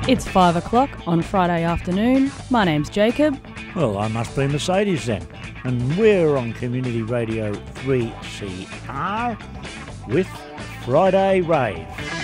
It's 5 o'clock on Friday afternoon. My name's Jacob. Well, I must be Mercedes then. And we're on Community Radio 3CR with Friday Rave.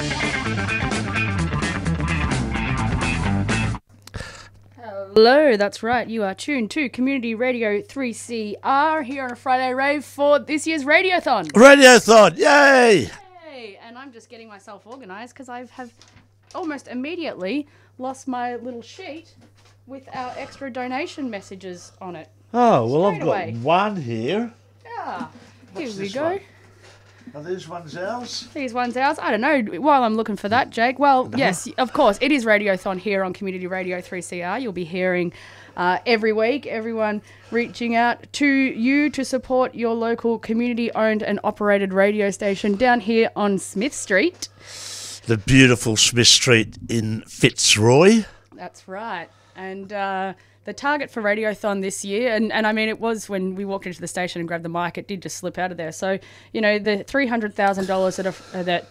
Hello, that's right. You are tuned to Community Radio 3CR here on a Friday Rave for this year's Radiothon. Radiothon, yay! Hey, and I'm just getting myself organised because I have almost immediately lost my little sheet with our extra donation messages on it. Oh, well, Straight I've away. got one here. Yeah, here What's we this go. one? Are these ones ours? These ones ours. I don't know. While I'm looking for that, Jake. Well, yes, of course, it is Radiothon here on Community Radio 3CR. You'll be hearing every week everyone reaching out to you to support your local community-owned and operated radio station down here on Smith Street. The beautiful Smith Street in Fitzroy. That's right. And the target for Radiothon this year, and I mean, it was when we walked into the station and grabbed the mic, it did just slip out of there. So, you know, the $300,000 that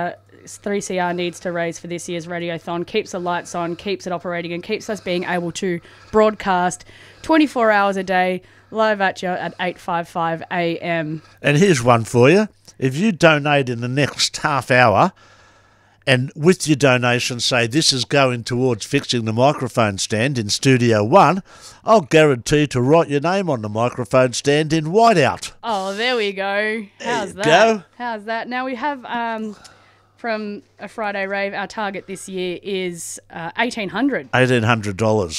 3CR needs to raise for this year's Radiothon keeps the lights on, keeps it operating, and keeps us being able to broadcast 24 hours a day live at you at 8:55 a.m. And here's one for you. If you donate in the next half hour, and with your donation say this is going towards fixing the microphone stand in Studio 1, I'll guarantee to write your name on the microphone stand in whiteout. Oh, there we go. How's that? Go. How's that? Now we have from a Friday Rave, our target this year is $1,800. $1,800.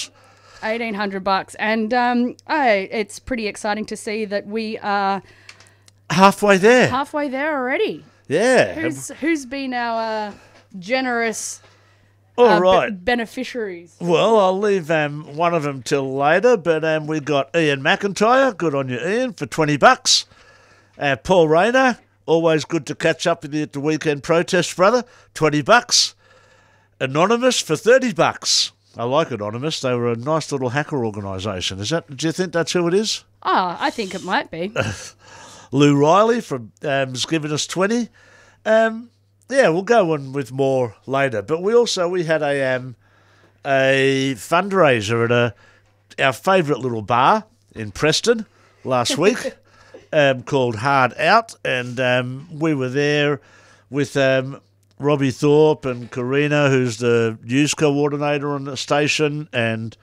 $1,800, and it's pretty exciting to see that we are Halfway there. halfway there already. Yeah. Who's been our generous All right. beneficiaries? Well, I'll leave one of them till later, but we got Ian McIntyre, good on you, Ian, for $20. Paul Rayner, always good to catch up with you at the weekend protest, brother, $20. Anonymous for $30. I like Anonymous. They were a nice little hacker organisation. Do you think that's who it is? Oh, I think it might be. Lou Riley from has given us 20. Yeah, we'll go on with more later. But we had a fundraiser at our favourite little bar in Preston last week called Hard Out, and we were there with Robbie Thorpe and Karina, who's the news coordinator on the station, and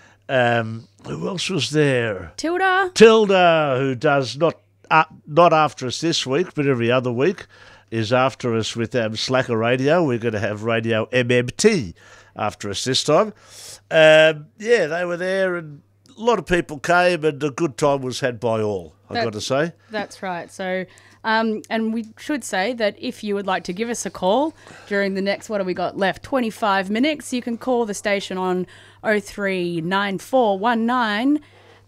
who else was there? Tilda, who does not after us this week, but every other week is after us with Slacker Radio. We're going to have Radio MMT after us this time. Yeah, they were there, and a lot of people came, and a good time was had by all, I've got to say. That's right. So, and we should say that if you would like to give us a call during the next, what have we got left, 25 minutes, you can call the station on 039419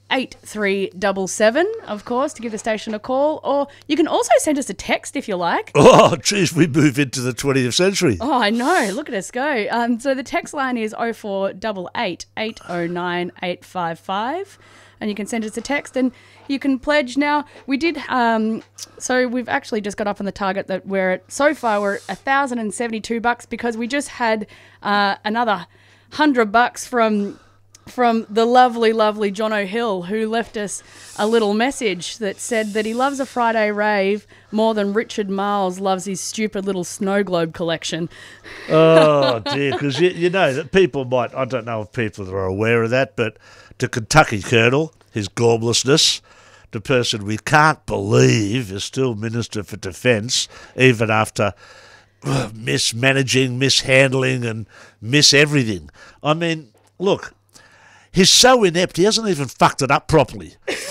8377, of course, to give the station a call, or you can also send us a text if you like. Oh, geez, we move into the 20th century. Oh, I know. Look at us go. So the text line is 0488 809 855, and you can send us a text and you can pledge. Now, we did, so we've actually just got up on the target that we're at, so far we're at $1,072 because we just had another $100 from the lovely, lovely John O'Hill, who left us a little message that said that he loves a Friday Rave more than Richard Miles loves his stupid little snow globe collection. Oh, dear, because you know that people might, I don't know if people are aware of that, but the Kentucky Colonel, his gormlessness, the person we can't believe is still Minister for Defence, even after mismanaging, mishandling and miss-everything. I mean, look, he's so inept, he hasn't even fucked it up properly.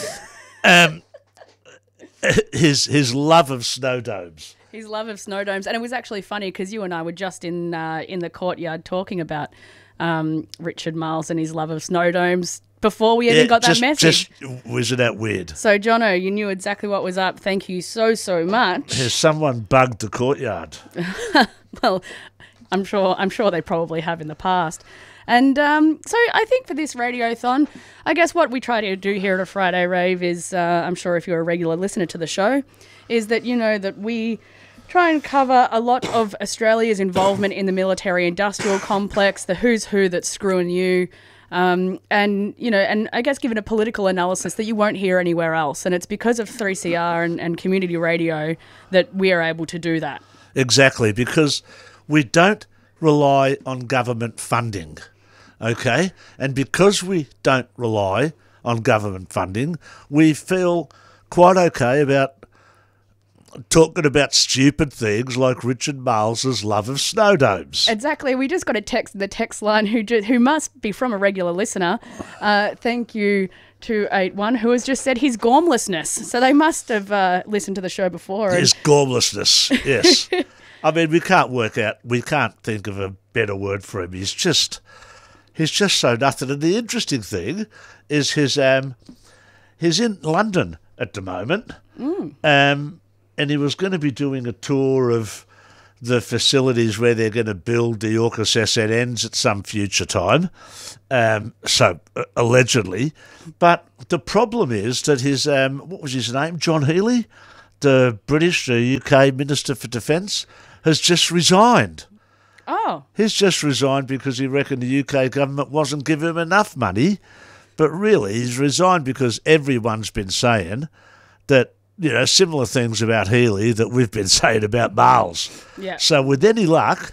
His love of snow domes. His love of snow domes. And it was actually funny because you and I were just in the courtyard talking about Richard Miles and his love of snow domes before we even got that message. Wasn't that weird? So, Jono, you knew exactly what was up. Thank you so much. Has someone bugged the courtyard? Well, I'm sure they probably have in the past. And so I think for this Radiothon, I guess what we try to do here at a Friday Rave is, I'm sure if you're a regular listener to the show, is that, you know, that we try and cover a lot of Australia's involvement in the military-industrial complex, the who's who that's screwing you, and I guess give it a political analysis that you won't hear anywhere else. And it's because of 3CR and community radio that we are able to do that. Exactly, because we don't rely on government funding, okay? And because we don't rely on government funding, we feel quite okay about talking about stupid things like Richard Miles's love of snow domes. Exactly. We just got a text in the text line who must be from a regular listener. Thank you to 281 who has just said his gormlessness. So they must have listened to the show before. His gormlessness, yes. I mean, we can't think of a better word for him. He's just so nothing. And the interesting thing is he's in London at the moment. And he was going to be doing a tour of the facilities where they're going to build the AUKUS SNNs at some future time, allegedly. But the problem is that his, what was his name, John Healey, the UK Minister for Defence, has just resigned. Oh. He's just resigned because he reckoned the UK government wasn't giving him enough money. But really, he's resigned because everyone's been saying that, similar things about Healey that we've been saying about Miles. Yeah. So with any luck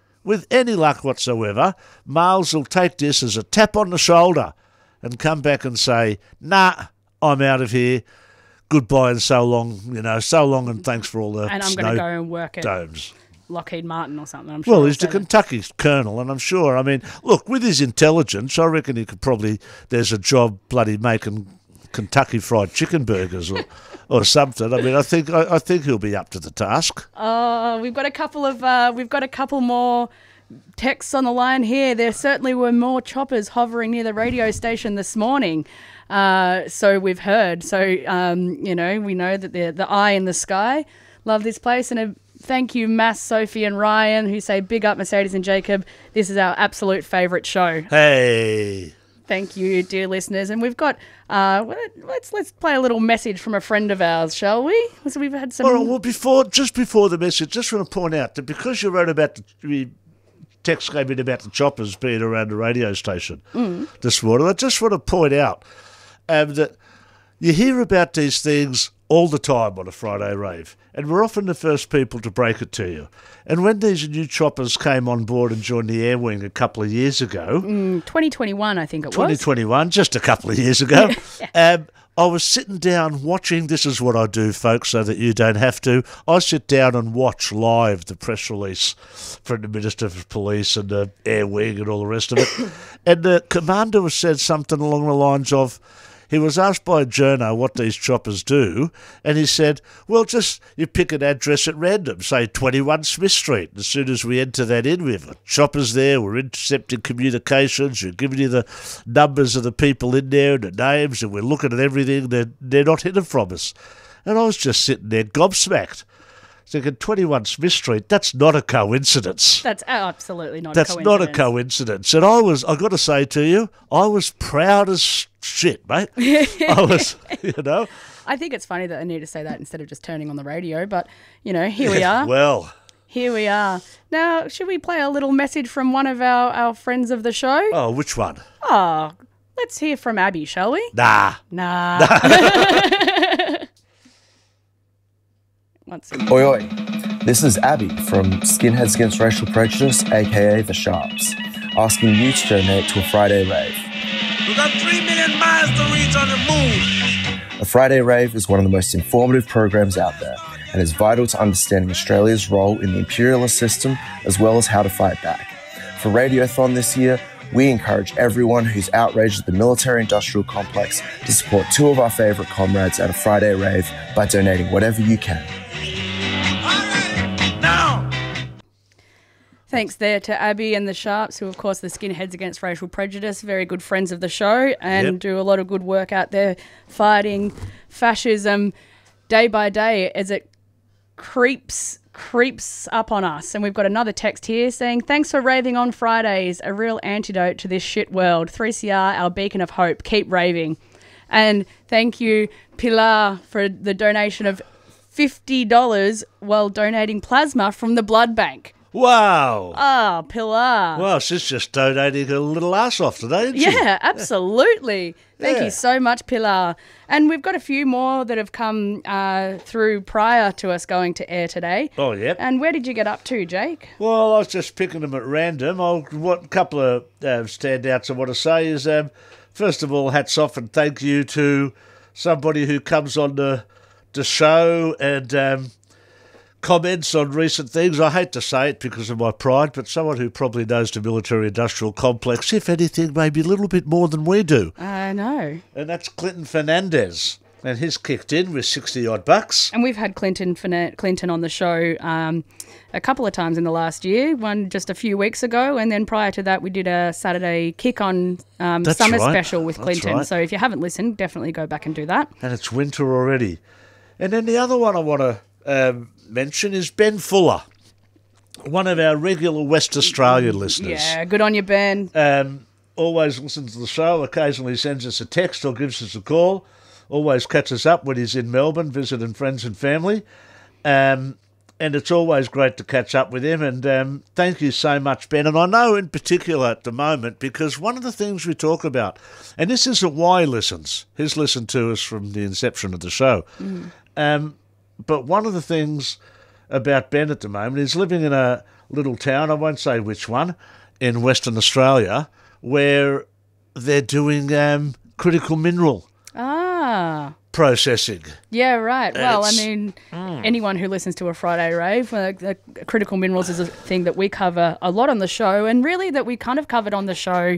whatsoever, Miles will take this as a tap on the shoulder and come back and say, nah, I'm out of here. Goodbye and so long, and thanks for all the and I'm going to go and work at domes. Lockheed Martin or something, I'm sure. Well, he's the Kentucky colonel, and I'm sure, look, with his intelligence, I reckon he could there's a job bloody making Kentucky Fried Chicken burgers or something. I think he'll be up to the task. We've got a couple more texts on the line here. There certainly were more choppers hovering near the radio station this morning. So we've heard. So we know that the eye in the sky. Love this place, and a thank you, Mass, Sophie, and Ryan, who say big up Mercedes and Jacob. This is our absolute favourite show. Hey. Thank you, dear listeners. And we've got, let's play a little message from a friend of ours, shall we? So we've had some... Well, before the message, just want to point out that because you wrote about the text came in about the choppers being around the radio station this morning, I just want to point out that you hear about these things all the time on a Friday rave, and we're often the first people to break it to you. And when these new choppers came on board and joined the Air Wing a couple of years ago... 2021, I think it was. 2021, just a couple of years ago. I was sitting down watching, this is what I do, folks, so that you don't have to. I sit down and watch live the press release from the Minister for Police and the Air Wing and all the rest of it. And the commander said something along the lines of, he was asked by a journo what these choppers do, and he said, well, just you pick an address at random, say 21 Smith Street. As soon as we enter that in, we have choppers there, we're intercepting communications, we're giving you the numbers of the people in there and the names, and we're looking at everything. They're not hidden from us. And I was just sitting there gobsmacked, thinking 21 Smith Street, that's not a coincidence. That's absolutely not a coincidence. That's not a coincidence. And I got to say to you, I was proud as shit, mate. I was, I think it's funny that I need to say that instead of just turning on the radio, but, here we are. Well. Here we are. Now, should we play a little message from one of our friends of the show? Oh, which one? Oh, let's hear from Abby, shall we? Nah. Oi, oi. This is Abby from Skinheads Against Racial Prejudice, aka The Sharps, asking you to donate to a Friday rave. We got 3 million miles to reach on the moon. A Friday rave is one of the most informative programs out there and is vital to understanding Australia's role in the imperialist system as well as how to fight back. For Radiothon this year, we encourage everyone who's outraged at the military-industrial complex to support two of our favourite comrades at a Friday rave by donating whatever you can. Thanks there to Abby and the Sharps, who, of course, the Skinheads Against Racial Prejudice, very good friends of the show and do a lot of good work out there fighting fascism day by day as it creeps up on us. And we've got another text here saying, thanks for raving on Fridays, a real antidote to this shit world. 3CR, our beacon of hope. Keep raving. And thank you, Pilar, for the donation of $50 while donating plasma from the blood bank. Wow. Ah, Pilar. Well, she's just donating her little ass off today, isn't she? Yeah, absolutely. Thank Yeah. you so much, Pilar. And we've got a few more that have come through prior to us going to air today. Oh, yep. And where did you get up to, Jake? Well, I was just picking them at random. What a couple of standouts I want to say is, first of all, hats off and thank you to somebody who comes on the show and comments on recent things. I hate to say it because of my pride, but someone who probably knows the military-industrial complex, if anything, maybe a little bit more than we do. I know. And that's Clinton Fernandez. And he's kicked in with 60-odd bucks. And we've had Clinton on the show a couple of times in the last year, one just a few weeks ago, and then prior to that we did a Saturday kick-on summer special with Clinton. Right. So if you haven't listened, definitely go back and do that. And it's winter already. And then the other one I want to mention is Ben Fuller, one of our regular West Australian listeners. Yeah, good on you, Ben. Always listens to the show, occasionally sends us a text or gives us a call, always catches up when he's in Melbourne visiting friends and family. And it's always great to catch up with him. And thank you so much, Ben. And I know in particular at the moment, because one of the things we talk about, and this isn't why he listens, he's listened to us from the inception of the show. But one of the things about Ben at the moment is living in a little town, I won't say which one, in Western Australia, where they're doing critical mineral processing. Yeah, right. And well, I mean, anyone who listens to a Friday Rave, critical minerals is a thing that we cover a lot on the show, and really that we kind of covered on the show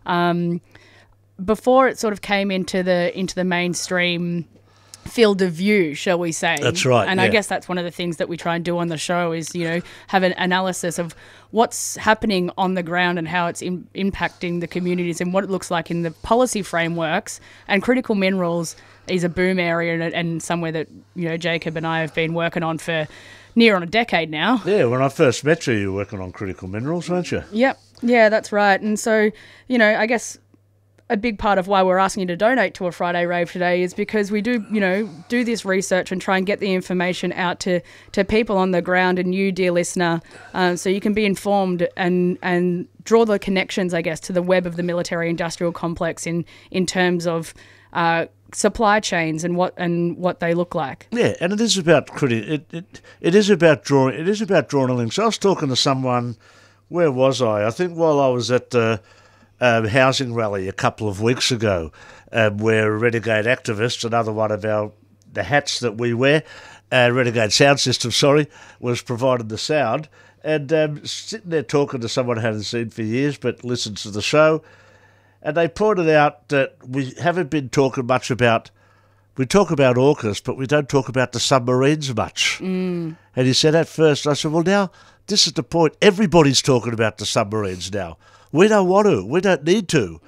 before it sort of came into the mainstream field of view, shall we say. That's right. And I guess that's one of the things that we try and do on the show is, have an analysis of what's happening on the ground and how it's impacting the communities and what it looks like in the policy frameworks. And critical minerals is a boom area and somewhere that, Jacob and I have been working on for near on a decade now. Yeah, when I first met you were working on critical minerals, weren't you? Yep. Yeah, that's right. And so, I guess a big part of why we're asking you to donate to a Friday Rave today is because we do, do this research and try and get the information out to people on the ground and you, dear listener, so you can be informed and draw the connections, I guess, to the web of the military-industrial complex in terms of supply chains and what they look like. Yeah, and it is about it is about drawing a link. So I was talking to someone. Where was I? I think while I was at the housing rally a couple of weeks ago, where Renegade Activists, another one of the hats that we wear, Renegade Sound System, was provided the sound, and sitting there talking to someone I hadn't seen for years but listens to the show, and they pointed out that we haven't been talking much about. We talk about AUKUS, but we don't talk about the submarines much. And he said at first, I said, well, now this is the point. Everybody's talking about the submarines now. We don't want to. We don't need to.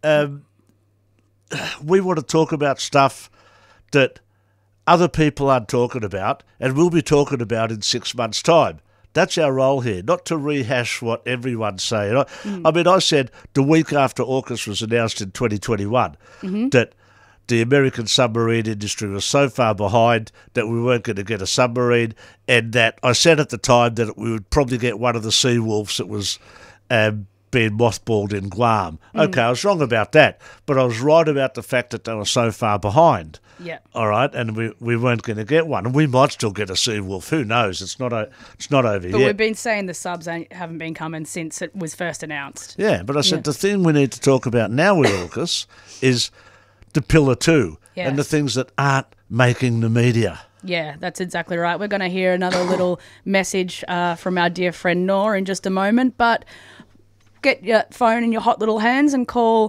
We want to talk about stuff that other people aren't talking about and we'll be talking about in 6 months' time. That's our role here, not to rehash what everyone's saying. I mean, I said the week after AUKUS was announced in 2021 that the American submarine industry was so far behind that we weren't going to get a submarine, and that I said at the time that we would probably get one of the Seawolves that was being mothballed in Guam. Okay, I was wrong about that, but I was right about the fact that they were so far behind. Yeah. All right, and we weren't going to get one, and we might still get a Seawolf. Who knows? It's not over But yet. we've been saying the subs haven't been coming since it was first announced. Yeah, but I said the thing we need to talk about now with AUKUS is the Pillar 2 and the things that aren't making the media. Yeah, that's exactly right. We're going to hear another little message from our dear friend Noor in just a moment, but get your phone in your hot little hands and call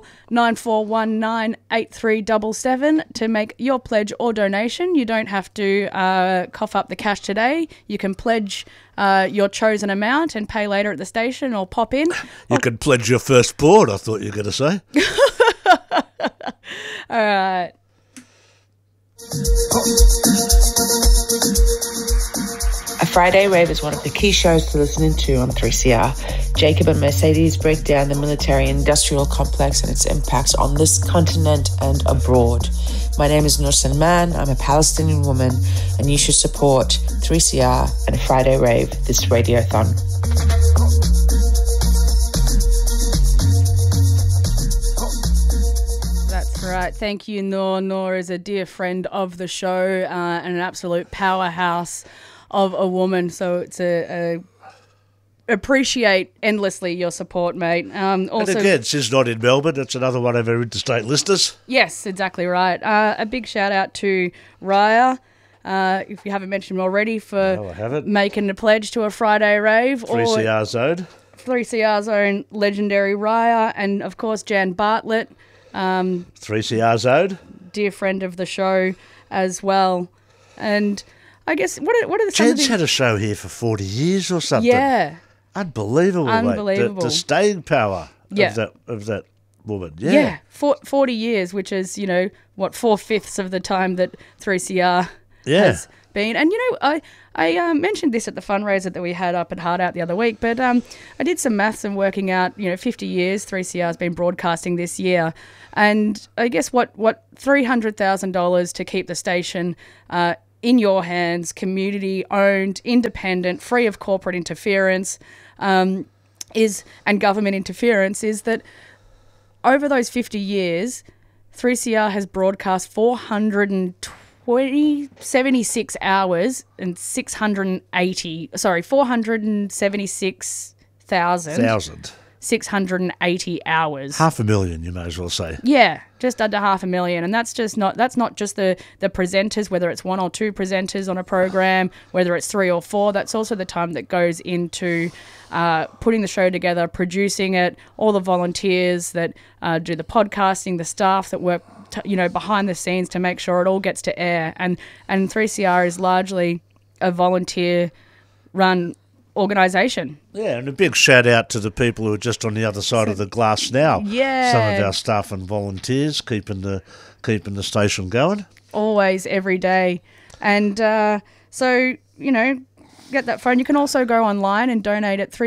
94198377 to make your pledge or donation. You don't have to cough up the cash today. You can pledge your chosen amount and pay later at the station or pop in. You can pledge your first board, I thought you were going to say. All right. Friday Rave is one of the key shows to listen to on 3CR. Jacob and Mercedes break down the military-industrial complex and its impacts on this continent and abroad. My name is Nur Salman. I'm a Palestinian woman, and you should support 3CR and Friday Rave this radiothon. Right, thank you, Noor. Noor is a dear friend of the show and an absolute powerhouse of a woman. So it's appreciate endlessly your support, mate. Also, and again, she's not in Melbourne. It's another one of our interstate listeners. Yes, exactly right. A big shout out to Raya, if you haven't mentioned him already, for making the pledge to a Friday rave. 3CR's own. 3CR's own legendary Raya, and of course Jan Bartlett. 3CR's own. Dear friend of the show as well. And I guess, what are the... Jan's had a show here for 40 years or something. Yeah. Unbelievable, Unbelievable. Mate. The staying power of that woman. Yeah. Yeah, 40 years, which is, 4/5 of the time that 3CR has been. And, I mentioned this at the fundraiser that we had up at Hard Out the other week, but I did some maths and working out, 50 years 3CR has been broadcasting this year. And I guess what $300,000 to keep the station in your hands, community-owned, independent, free of corporate interference and government interference is that over those 50 years, 3CR has broadcast 476 hours and 476,000. 680 hours. 500,000, you may as well say. Yeah, just under 500,000. And that's not just the presenters, whether it's one or two presenters on a program, whether it's 3 or 4. That's also the time that goes into putting the show together, producing it, all the volunteers that do the podcasting, the staff that work behind the scenes to make sure it all gets to air. And 3CR is largely a volunteer run organisation. Yeah, and a big shout out to the people who are just on the other side of the glass now. Yeah. Some of our staff and volunteers keeping the station going. Always, every day. And so, get that phone. You can also go online and donate at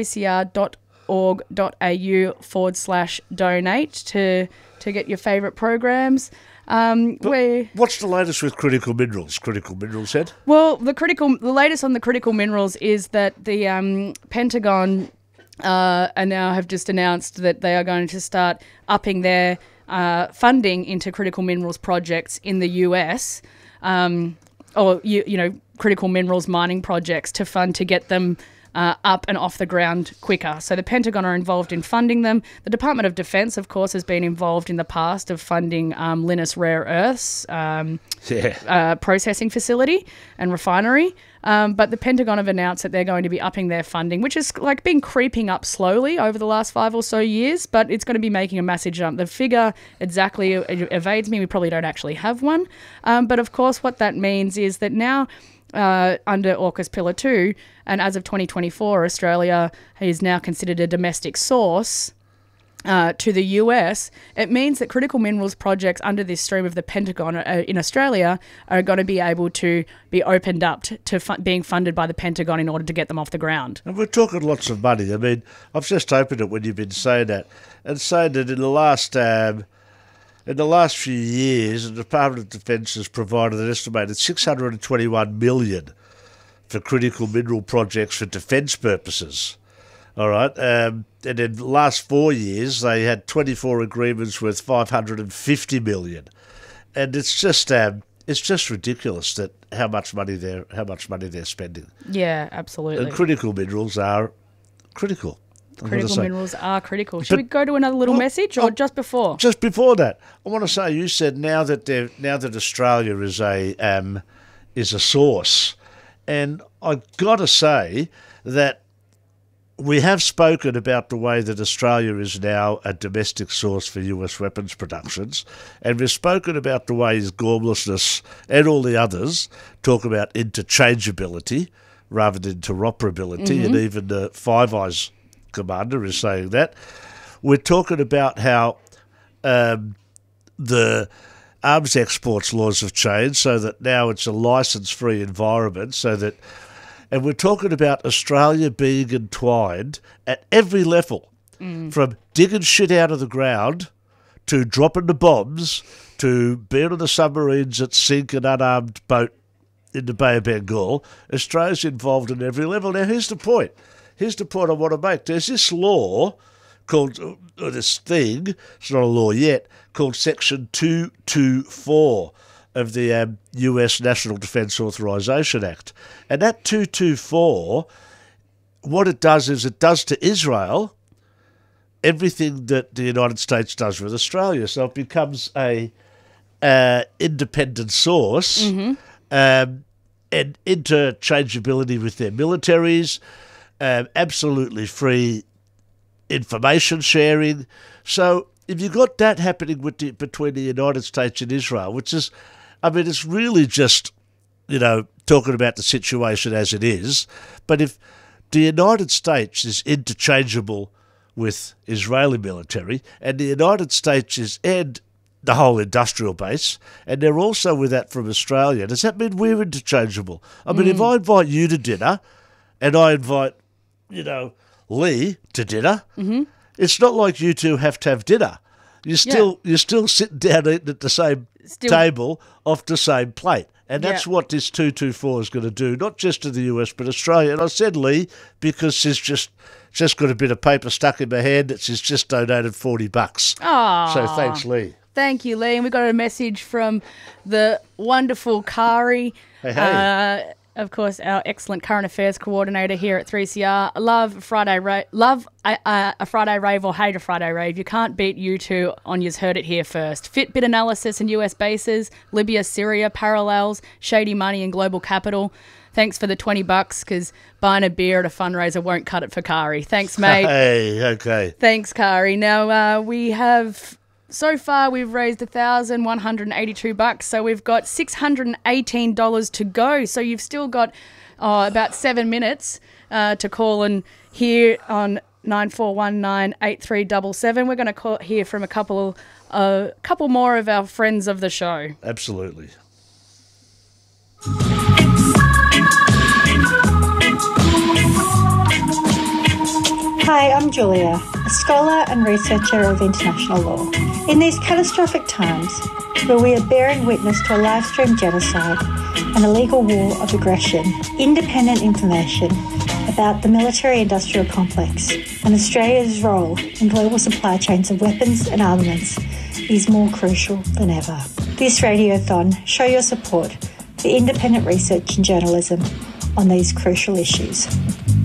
3cr.org.au/donate to get your favourite programs. What's the latest with Critical Minerals? Critical Minerals said? Well, the latest on the Critical Minerals is that the Pentagon now have just announced that they are going to start upping their funding into critical minerals projects in the US, critical minerals mining projects to get them up and off the ground quicker. So the Pentagon are involved in funding them. The Department of Defense, of course, has been involved in the past of funding Lynas Rare Earths processing facility and refinery. But the Pentagon have announced that they're going to be upping their funding, which is been creeping up slowly over the last 5 or so years, but it's going to be making a massive jump. The figure exactly evades me. We probably don't actually have one. But of course, what that means is that now under AUKUS Pillar 2, and as of 2024, Australia is now considered a domestic source to the US. It means that critical minerals projects under this stream of the Pentagon in Australia are going to be able to be opened up to being funded by the Pentagon in order to get them off the ground. And we're talking lots of money. I mean, I've just opened it when you've been saying that, and saying that in the last few years, the Department of Defence has provided an estimated $621 million for critical mineral projects for defence purposes. All right, and in the last 4 years, they had 24 agreements worth $550 million, and it's just ridiculous that how much money they're spending. Yeah, absolutely. And critical minerals are critical. Critical minerals are critical. Should we go to another little message, or just before? Just before that, I want to say you said now that Australia is a source, and I got to say that we have spoken about the way that Australia is now a domestic source for US weapons productions, and we've spoken about the ways Gormlessness and all the others talk about interchangeability rather than interoperability, and even the Five Eyes commander is saying that. We're talking about how the arms exports laws have changed so that now it's a license-free environment, so that And we're talking about Australia being entwined at every level, from digging shit out of the ground to dropping the bombs to being on the submarines that sink an unarmed boat in the Bay of Bengal. Australia's involved in every level. Now, here's the point. Here's the point I want to make. There's this law called, or this thing, it's not a law yet, called Section 224 of the US National Defence Authorisation Act. And that 224, what it does is it does to Israel everything that the United States does with Australia. So it becomes a independent source and interchangeability with their militaries, absolutely free information sharing. So if you've got that happening between the United States and Israel, which is, I mean, it's really just, talking about the situation as it is. But if the United States is interchangeable with Israeli military, and the United States and the whole industrial base, and they're also with that from Australia, does that mean we're interchangeable? I mean, if I invite you to dinner and I invite, Lee to dinner, it's not like you two have to have dinner. You're still sitting down eating at the same table off the same plate. And that's what this 224 is going to do, not just to the US, but Australia. And I said Lee because she's just got a bit of paper stuck in my hand that she's just donated $40. Aww. So thanks, Lee. Thank you, Lee. And we got a message from the wonderful Kari. Hey. Of course, our excellent current affairs coordinator here at 3CR. Love a Friday rave or hate a Friday rave. You can't beat you two on You've Heard It Here first. Fitbit analysis and US bases, Libya, Syria, parallels, shady money and global capital. Thanks for the $20 because buying a beer at a fundraiser won't cut it for Kari. Thanks, mate. Hey, okay. Thanks, Kari. Now, we have... So far, we've raised $1,182, so we've got $618 to go. So you've still got about 7 minutes to call and hear on 94198377. We're going to hear from a couple more of our friends of the show. Absolutely. Hi, I'm Julia, a scholar and researcher of international law. In these catastrophic times, where we are bearing witness to a live-stream genocide and a legal war of aggression, independent information about the military-industrial complex and Australia's role in global supply chains of weapons and armaments is more crucial than ever. This Radiothon show your support for independent research and journalism on these crucial issues.